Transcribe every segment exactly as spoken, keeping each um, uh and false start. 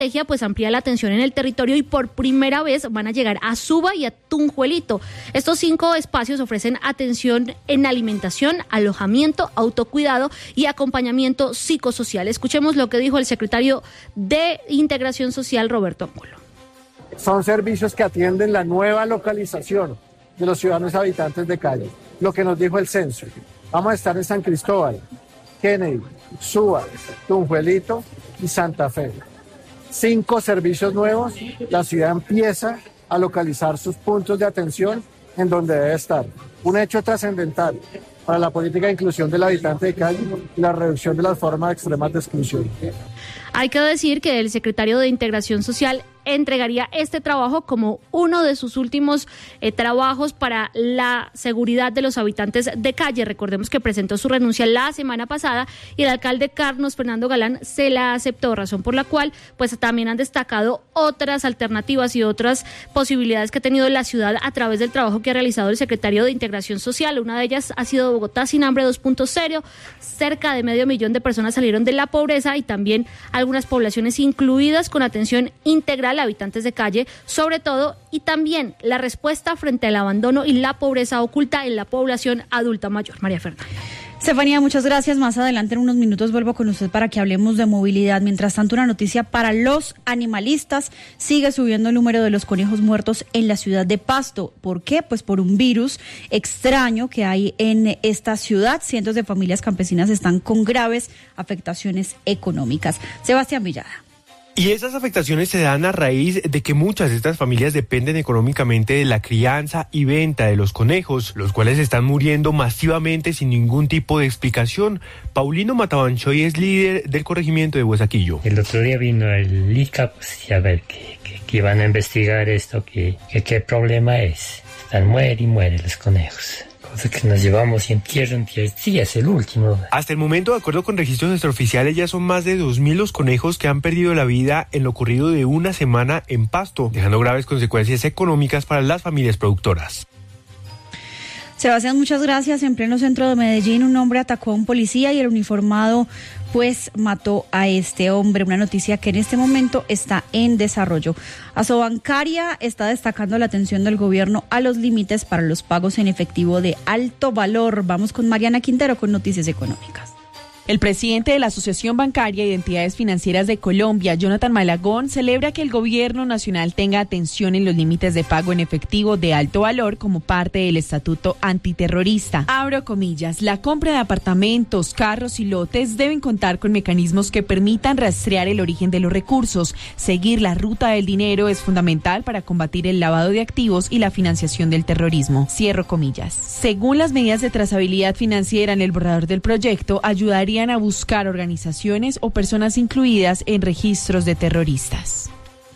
pues amplía la atención en el territorio y por primera vez van a llegar a Suba y a Tunjuelito. Estos cinco espacios ofrecen atención en alimentación, alojamiento, autocuidado y acompañamiento psicosocial. Escuchemos lo que dijo el secretario de Integración Social, Roberto Angulo. Son servicios que atienden la nueva localización de los ciudadanos habitantes de Cali, lo que nos dijo el censo. Vamos a estar en San Cristóbal, Kennedy, Suba, Tunjuelito y Santa Fe. Cinco servicios nuevos, la ciudad empieza a localizar sus puntos de atención en donde debe estar. Un hecho trascendental para la política de inclusión del habitante de Cali y la reducción de las formas extremas de exclusión. Hay que decir que el secretario de Integración Social entregaría este trabajo como uno de sus últimos eh, trabajos para la seguridad de los habitantes de Cali. Recordemos que presentó su renuncia la semana pasada y el alcalde Carlos Fernando Galán se la aceptó, razón por la cual pues también han destacado otras alternativas y otras posibilidades que ha tenido la ciudad a través del trabajo que ha realizado el secretario de Integración Social. Una de ellas ha sido Bogotá sin hambre dos punto cero, cerca de medio millón de personas salieron de la pobreza y también algunas poblaciones incluidas con atención integral a habitantes de calle, sobre todo, y también la respuesta frente al abandono y la pobreza oculta en la población adulta mayor. María Fernanda. Estefanía, muchas gracias. Más adelante en unos minutos vuelvo con usted para que hablemos de movilidad. Mientras tanto, una noticia para los animalistas. Sigue subiendo el número de los conejos muertos en la ciudad de Pasto. ¿Por qué? Pues por un virus extraño que hay en esta ciudad. Cientos de familias campesinas están con graves afectaciones económicas. Sebastián Villada. Y esas afectaciones se dan a raíz de que muchas de estas familias dependen económicamente de la crianza y venta de los conejos, los cuales están muriendo masivamente sin ningún tipo de explicación. Paulino Matabanchoy es líder del corregimiento de Huesaquillo. El otro día vino el I C A pues, a ver que, que, que iban a investigar esto, que, que qué problema es. Están muere y muere los conejos. Cosa que nos llevamos y entierro, entierro. Sí, es el último. Hasta el momento, de acuerdo con registros extraoficiales, ya son más de dos mil los conejos que han perdido la vida en lo ocurrido de una semana en Pasto, dejando graves consecuencias económicas para las familias productoras. Sebastián, muchas gracias. En pleno centro de Medellín, un hombre atacó a un policía y el uniformado pues mató a este hombre. Una noticia que en este momento está en desarrollo. Asobancaria está destacando la atención del gobierno a los límites para los pagos en efectivo de alto valor. Vamos con Mariana Quintero con noticias económicas. El presidente de la Asociación Bancaria y Entidades Financieras de Colombia, Jonathan Malagón, celebra que el gobierno nacional tenga atención en los límites de pago en efectivo de alto valor como parte del estatuto antiterrorista. Abro comillas, la compra de apartamentos, carros y lotes deben contar con mecanismos que permitan rastrear el origen de los recursos. Seguir la ruta del dinero es fundamental para combatir el lavado de activos y la financiación del terrorismo. Cierro comillas. Según las medidas de trazabilidad financiera en el borrador del proyecto, ayudaría a buscar organizaciones o personas incluidas en registros de terroristas.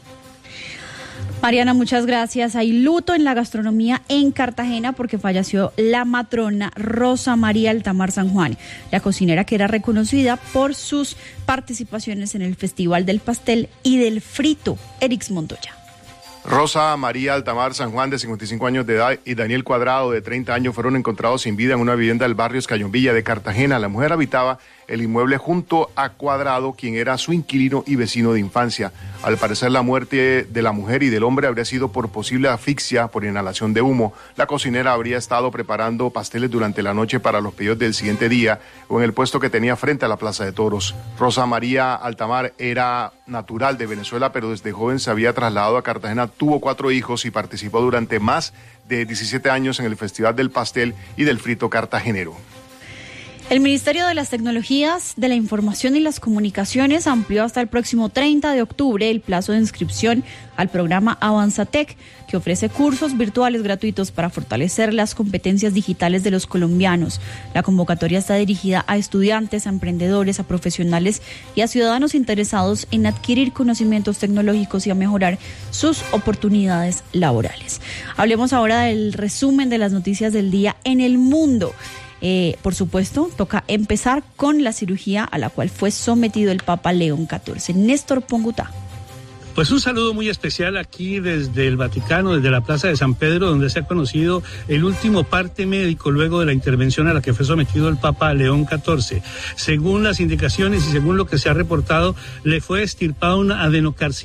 Mariana, muchas gracias. Hay luto en la gastronomía en Cartagena porque falleció la matrona Rosa María Altamar San Juan, la cocinera que era reconocida por sus participaciones en el Festival del Pastel y del Frito. Erix Montoya. Rosa María Altamar San Juan, de cincuenta y cinco años de edad, y Daniel Cuadrado, de treinta años, fueron encontrados sin vida en una vivienda del barrio Escayón-Villa de Cartagena. La mujer habitaba el inmueble junto a Cuadrado, quien era su inquilino y vecino de infancia. Al parecer, la muerte de la mujer y del hombre habría sido por posible asfixia por inhalación de humo. La cocinera habría estado preparando pasteles durante la noche para los pedidos del siguiente día o en el puesto que tenía frente a la Plaza de Toros. Rosa María Altamar era natural de Venezuela, pero desde joven se había trasladado a Cartagena, tuvo cuatro hijos y participó durante más de diecisiete años en el Festival del Pastel y del Frito cartagenero. El Ministerio de las Tecnologías de la Información y las Comunicaciones amplió hasta el próximo treinta de octubre el plazo de inscripción al programa Avanzatec, que ofrece cursos virtuales gratuitos para fortalecer las competencias digitales de los colombianos. La convocatoria está dirigida a estudiantes, a emprendedores, a profesionales y a ciudadanos interesados en adquirir conocimientos tecnológicos y a mejorar sus oportunidades laborales. Hablemos ahora del resumen de las noticias del día en el mundo. Eh, por supuesto, toca empezar con la cirugía a la cual fue sometido el Papa León catorce. Néstor Pongutá. Pues un saludo muy especial aquí desde el Vaticano, desde la Plaza de San Pedro, donde se ha conocido el último parte médico luego de la intervención a la que fue sometido el Papa León catorce. Según las indicaciones y según lo que se ha reportado, le fue extirpada una adenocarcinoma